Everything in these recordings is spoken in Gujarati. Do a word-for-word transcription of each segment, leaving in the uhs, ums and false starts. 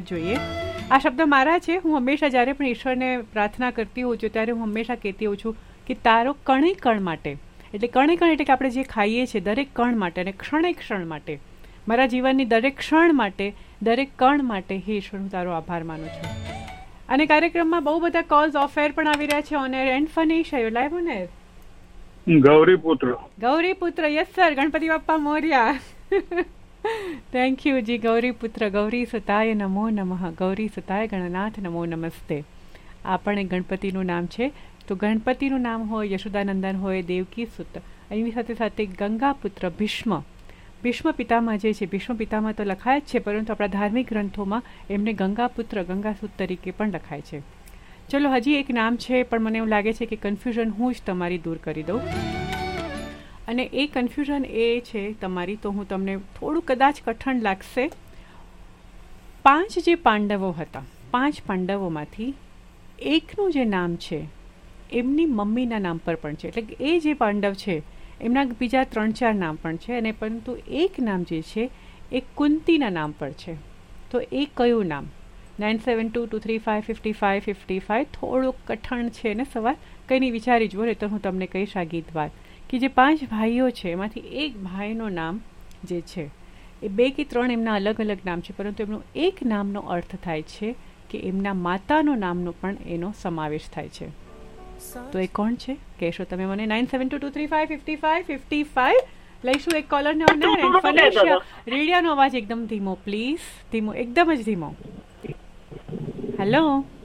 જોઈએ. આ શબ્દ મારા છે. હું હંમેશા જ્યારે પણ ઈશ્વરને પ્રાર્થના કરતી હોઉં છું ત્યારે હું હંમેશા કહેતી હોઉં છું કે તારો કણે કણ માટે, એટલે કણે કણ એટલે કે આપણે જે ખાઈએ છીએ દરેક કણ માટે અને ક્ષણે ક્ષણ માટે, મારા જીવનની દરેક ક્ષણ માટે, દરેક કણ માટે હે ઈશ્વર હું તારો આભાર માનું છું. અને કાર્યક્રમમાં બહુ બધા કોલ્સ ઓફ એર પણ આવી રહ્યા છે, ઓન એર એન્ડ ફનીશ આયો live on air. ગૌરીપુત્ર. ગૌરીપુત્ર, yes sir. Ganpati Bappa Morya. Thank you જી. ગૌરીપુત્ર. ગૌરી સુતાય નમો નમઃ. ગૌરી સુતાય ગણનાથ નમો નમસ્તે. આ પણ એક ગણપતિનું નામ છે. તો ગણપતિનું નામ હોય, યશોદાનંદન હોય, દેવકી સુત, એની સાથે સાથે ગંગાપુત્ર ભીષ્મ. ભીષ્મ પિતામાં જે છે, ભીષ્મ પિતામાં તો લખાય જ છે, પરંતુ આપણા ધાર્મિક ગ્રંથોમાં એમને ગંગાપુત્ર, ગંગાસુત તરીકે પણ લખાય છે. ચલો હજી એક નામ છે, પણ મને એવું લાગે છે કે કન્ફ્યુઝન હું જ તમારી દૂર કરી દઉં. અને એ કન્ફ્યુઝન એ છે તમારી, તો હું તમને થોડું કદાચ કઠણ લાગશે. પાંચ જે પાંડવો હતા, પાંચ પાંડવોમાંથી એકનું જે નામ છે એમની મમ્મીના નામ પર પણ છે. એટલે કે એ જે પાંડવ છે એમના બીજા ત્રણ ચાર નામ પણ છે, અને પરંતુ એક નામ જે છે એ કુંતીના નામ પર છે. તો એ કયું નામ? Nine seven two two three five fifty five fifty five થોડુંક કઠણ છે ને સવાલ, કંઈ નહીં વિચારી જુઓ, નહીં તો હું તમને કહીશ આ ગીત વાત કે જે પાંચ ભાઈઓ છે એમાંથી એક ભાઈનું નામ જે છે એ બે કે ત્રણ એમના અલગ અલગ નામ છે, પરંતુ એમનો એક નામનો અર્થ થાય છે કે એમના માતાનો નામનો પણ એનો સમાવેશ થાય છે. તો એ કોણ છે કહેશો તમે મને? Nine seven two two three five fifty five fifty five. લઈશું એક કોલરને. રેડિયાનો અવાજ એકદમ ધીમો પ્લીઝ, ધીમો, એકદમ જ ધીમો. Hello.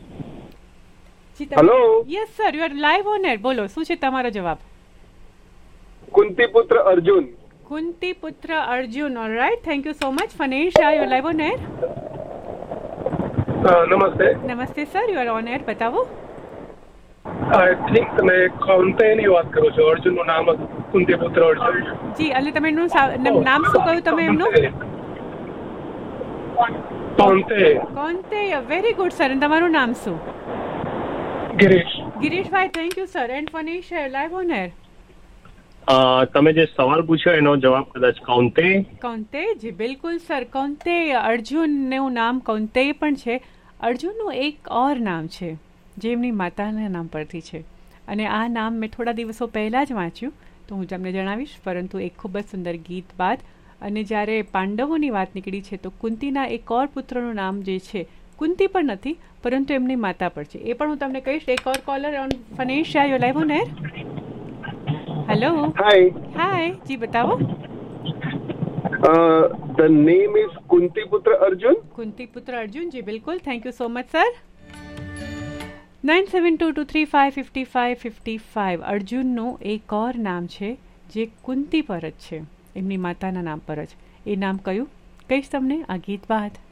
Hello. Yes sir, you are live on air. બોલો, શું છે તમારો જવાબ? કુંતીપુત્ર Arjun. કુંતીપુત્ર Arjun. Alright, thank you so much. ફનેશ, you are live on air. નમસ્તે. નમસ્તે sir, you are on air. બતાવો. આઈ થિંક તમે કૌંતેયની વાત કરો છો. અર્જુનનું નામ કુંતીપુત્ર અર્જુન. જી, એટલે તમે એમનું નામ શું કહ્યું તમે એમનું? કૌંતેય. કૌંતેય. Very good sir. અને તમારું નામ શું? Girish. Girishbhai, thank you sir. And ફનીશ, live on air. તમે જે સવાલ પૂછ્યો એનો જવાબ કદાચ કૌંતેય. કૌંતેય, જી બિલકુલ સર. કૌંતેય. અર્જુનનું નામ કૌંતેય પણ છે. અર્જુનનું એક ઓર નામ છે જે એમની માતાના નામ પરથી છે, અને આ નામ મેં થોડા દિવસો પહેલાં જ વાંચ્યું, તો હું તમને જણાવીશ. પરંતુ એક ખૂબ જ સુંદર ગીત બાદ, અને જ્યારે પાંડવોની વાત નીકળી છે તો કુંતીના એક ઓર પુત્રનું નામ જે છે કુંતી પણ નથી, પરંતુ એમની માતા પર છે, એ પણ હું તમને કહીશ. એક ઓર caller on ફનેશ, you live on air. Hello. હાય. હાય જી, બતાવો. The name is કુંતીપુત્ર Arjun. કુંતીપુત્ર Arjun, જી બિલકુલ. Thank you so much sir. Nine seven two two three five fifty five fifty five. અર્જુનનું એક ઓર નામ છે જે કુંતી પર જ છે, એમની માતાના નામ પર જ. એ નામ કયું કહીશ તમને આ ગીત બાદ.